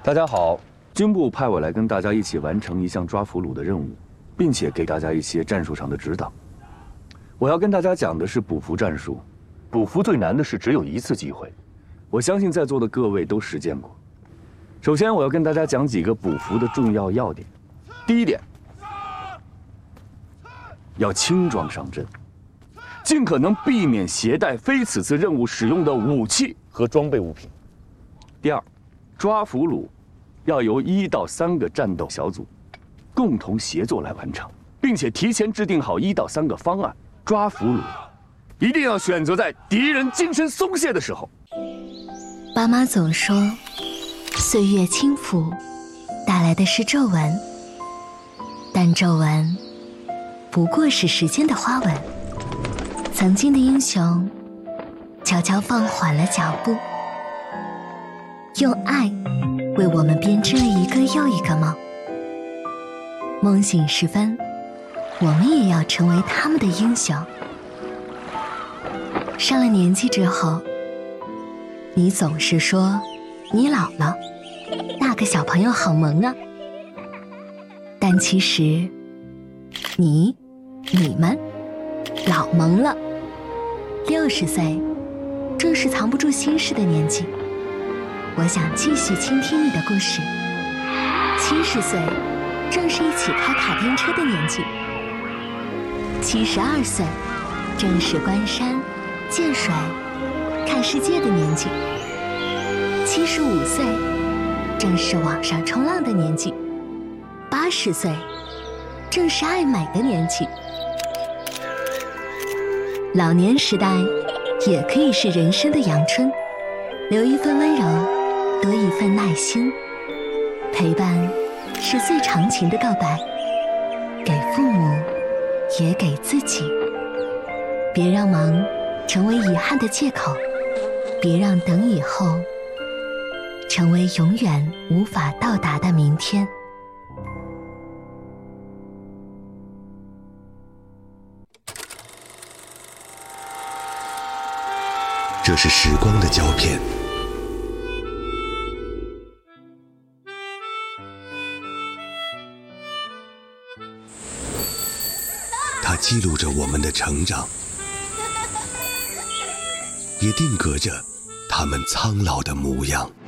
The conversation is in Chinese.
大家好，军部派我来跟大家一起完成一项抓俘虏的任务，并且给大家一些战术上的指导。我要跟大家讲的是捕俘战术。捕俘最难的是只有一次机会，我相信在座的各位都实践过。首先，我要跟大家讲几个捕俘的重要要点。第一点，要轻装上阵，尽可能避免携带非此次任务使用的武器和装备物品。第二，抓俘虏要由1到3个战斗小组共同协作来完成，并且提前制定好1到3个方案。抓俘虏一定要选择在敌人精神松懈的时候。 爸妈总说，岁月轻抚带来的是皱纹，但皱纹不过是时间的花纹。曾经的英雄悄悄放缓了脚步，用爱为我们编织了一个又一个梦。梦醒时分，我们也要成为他们的英雄。上了年纪之后，你总是说你老了，那个小朋友好萌啊。但其实你们老萌了。60岁正是藏不住心事的年纪。我想继续倾听你的故事。70岁正是一起开卡丁车的年纪。72岁正是观山见水看世界的年纪。75岁正是网上冲浪的年纪。80岁正是爱美的年纪。老年时代也可以是人生的阳春，留一份温柔，多一份耐心。陪伴是最长情的告白，给父母也给自己。别让忙成为遗憾的借口，别让等以后成为永远无法到达的明天。 这是时光的胶片，它记录着我们的成长，也定格着他们苍老的模样。